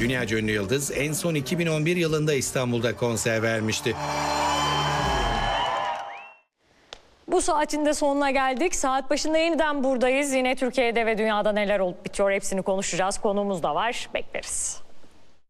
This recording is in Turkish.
Dünyaca ünlü yıldız en son 2011 yılında İstanbul'da konser vermişti. Bu saatin de sonuna geldik. Saat başında yeniden buradayız. Yine Türkiye'de ve dünyada neler olup bitiyor hepsini konuşacağız. Konuğumuz da var. Bekleriz.